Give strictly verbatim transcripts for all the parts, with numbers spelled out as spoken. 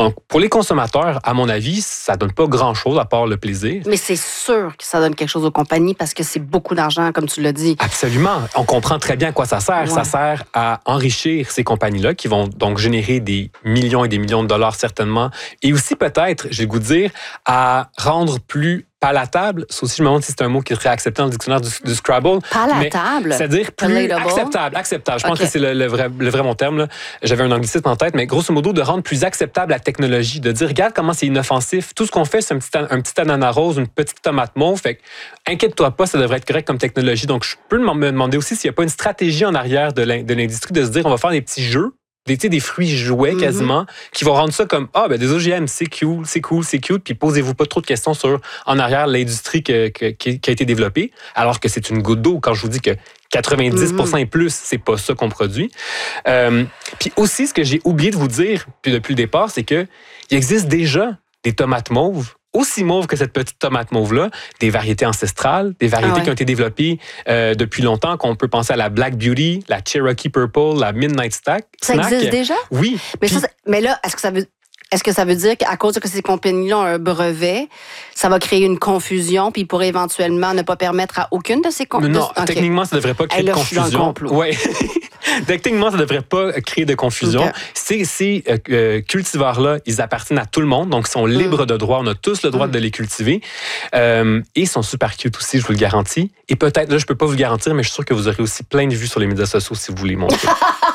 Donc, pour les consommateurs, à mon avis, ça donne pas grand-chose à part le plaisir. Mais c'est sûr que ça donne quelque chose aux compagnies parce que c'est beaucoup d'argent, comme tu l'as dit. Absolument. On comprend très bien à quoi ça sert. Ouais. Ça sert à enrichir ces compagnies-là qui vont donc générer des millions et des millions de dollars certainement. Et aussi peut-être, j'ai le goût de dire, à rendre plus palatable, ça aussi, je me demande si c'est un mot qui serait accepté dans le dictionnaire du, du Scrabble. Palatable? C'est-à-dire plus Palatable. acceptable. Acceptable. Je pense okay. que c'est le, le, vrai, le vrai mon terme. Là. J'avais un anglicisme en tête, mais grosso modo, de rendre plus acceptable la technologie, de dire, regarde comment c'est inoffensif. Tout ce qu'on fait, c'est un petit, un petit ananas rose, une petite tomate mauve. Fait que, inquiète-toi pas, ça devrait être correct comme technologie. Donc, je peux me demander aussi s'il n'y a pas une stratégie en arrière de l'industrie de se dire, on va faire des petits jeux. Des, des fruits jouets quasiment, mm-hmm. qui vont rendre ça comme « Ah, ben des O G M, c'est cool, c'est cool, c'est cute », puis posez-vous pas trop de questions sur, en arrière, l'industrie que, que, qui a été développée, alors que c'est une goutte d'eau quand je vous dis que quatre-vingt-dix pour cent mm-hmm. et plus, c'est pas ça qu'on produit. Euh, puis aussi, ce que j'ai oublié de vous dire puis depuis le départ, c'est qu'il existe déjà des tomates mauves, aussi mauve que cette petite tomate mauve-là, des variétés ancestrales, des variétés ah ouais. qui ont été développées euh, depuis longtemps, qu'on peut penser à la Black Beauty, la Cherokee Purple, la Midnight Stack. Ça Snack. existe déjà? Oui. Mais, Puis, ça, mais là, est-ce que ça veut... Est-ce que ça veut dire qu'à cause que ces compagnies-là ont un brevet, ça va créer une confusion puis ils pourraient éventuellement ne pas permettre à aucune de ces compagnies? Non, okay. techniquement, ça ne devrait pas créer hey, là, de confusion. Oui. Techniquement, ça ne devrait pas créer de confusion. Okay. Ces, ces euh, cultivars-là, ils appartiennent à tout le monde, donc ils sont libres mm. de droit. On a tous le droit mm. de les cultiver. Euh, et ils sont super cute aussi, je vous le garantis. Et peut-être, là, je ne peux pas vous le garantir, mais je suis sûr que vous aurez aussi plein de vues sur les médias sociaux si vous voulez montrer.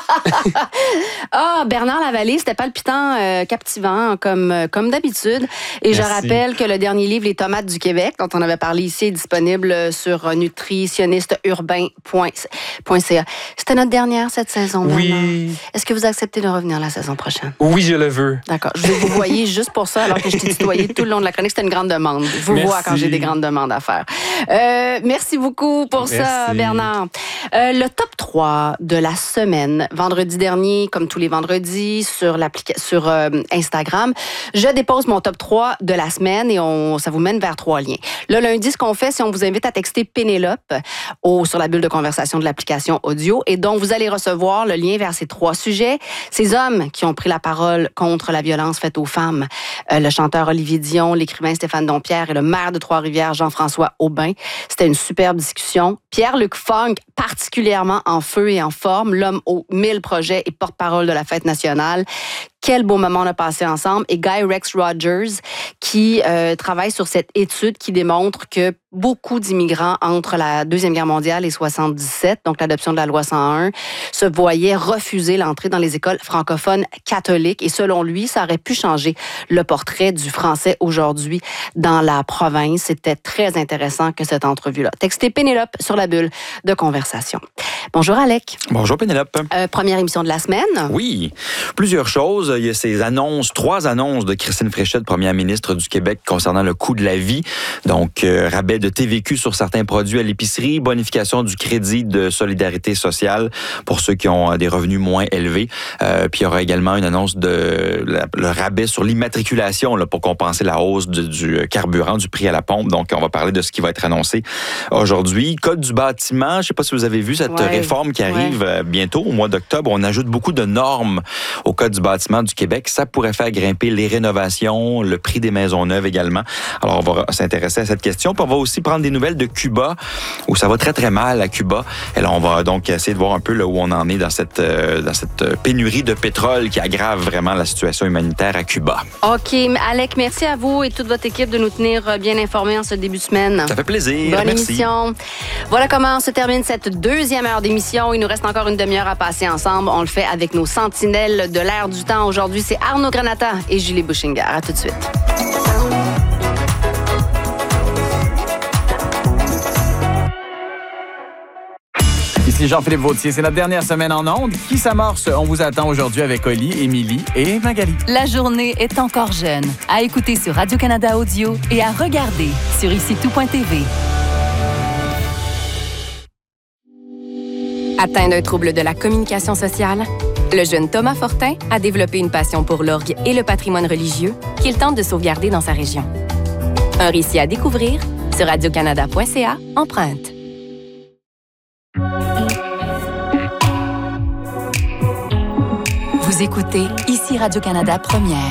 Ah, Bernard Lavallée, c'était palpitant, euh, captivant, comme, euh, comme d'habitude. Et Merci. Je rappelle que le dernier livre, Les tomates du Québec, dont on avait parlé ici, est disponible sur nutritionniste urbain point c a. C'était notre dernière cette saison, Bernard. Oui. Est-ce que vous acceptez de revenir la saison prochaine? Oui, je le veux. D'accord. Je vais vous voyer juste pour ça, alors que je t'ai tutoyé tout le long de la chronique. C'était une grande demande. Je vous Merci. vois quand j'ai des grandes demandes à faire. Euh, merci beaucoup pour merci. ça, Bernard. Euh, le top trois de la semaine, vendredi dernier, comme tous les vendredis, sur, sur euh, Instagram, je dépose mon top trois de la semaine et on, ça vous mène vers trois liens. Le lundi, ce qu'on fait, c'est on vous invite à texter Pénélope au, sur la bulle de conversation de l'application audio et donc vous allez recevoir le lien vers ces trois sujets. Ces hommes qui ont pris la parole contre la violence faite aux femmes, euh, le chanteur Olivier Dion, l'écrivain Stéphane Dompierre et le maire de Trois-Rivières, Jean-François Aubin. C'était une superbe discussion. Pierre-Luc Funk, particulièrement en feu et en forme, l'homme aux mille projets et porte-parole de la fête nationale. Quel beau moment on a passé ensemble. Et Guy Rex Rogers, qui euh, travaille sur cette étude qui démontre que beaucoup d'immigrants entre la Deuxième Guerre mondiale et soixante-dix-sept, donc l'adoption de la loi cent un, se voyaient refuser l'entrée dans les écoles francophones catholiques. Et selon lui, ça aurait pu changer le portrait du français aujourd'hui dans la province. C'était très intéressant que cette entrevue-là. Textez Pénélope sur la bulle de conversation. Bonjour Alec. Bonjour Pénélope. Euh, première émission de la semaine. Oui, plusieurs choses. Il y a ces annonces, trois annonces de Christine Fréchette, première ministre du Québec, concernant le coût de la vie. Donc, euh, rabais de T V Q sur certains produits à l'épicerie, bonification du crédit de solidarité sociale pour ceux qui ont des revenus moins élevés. Euh, puis il y aura également une annonce de la, le rabais sur l'immatriculation là, pour compenser la hausse de, du carburant, du prix à la pompe. Donc, on va parler de ce qui va être annoncé aujourd'hui. Code du bâtiment, je ne sais pas si vous avez vu cette ouais. réforme qui arrive ouais. bientôt, au mois d'octobre. On ajoute beaucoup de normes au Code du bâtiment du Québec. Ça pourrait faire grimper les rénovations, le prix des maisons neuves également. Alors, on va s'intéresser à cette question. Puis on va aussi prendre des nouvelles de Cuba, où ça va très, très mal à Cuba. Et là, on va donc essayer de voir un peu là, où on en est dans cette, euh, dans cette pénurie de pétrole qui aggrave vraiment la situation humanitaire à Cuba. OK. Alec, merci à vous et toute votre équipe de nous tenir bien informés en ce début de semaine. Ça fait plaisir. Bonne merci. émission. Voilà comment se termine cette deuxième heure d'émission. Il nous reste encore une demi-heure à passer ensemble. On le fait avec nos sentinelles de l'air du temps. Aujourd'hui, c'est Arnaud Granata et Julie Bouchinger. À tout de suite. Ici Jean-Philippe Vautier, c'est notre dernière semaine en ondes. Qui s'amorce? On vous attend aujourd'hui avec Oli, Émilie et Magali. La journée est encore jeune. À écouter sur Radio-Canada Audio et à regarder sur ici tout point t v. Atteint d'un trouble de la communication sociale, le jeune Thomas Fortin a développé une passion pour l'orgue et le patrimoine religieux qu'il tente de sauvegarder dans sa région. Un récit à découvrir sur radio canada point c a, empreinte. Vous écoutez Ici Radio-Canada Première.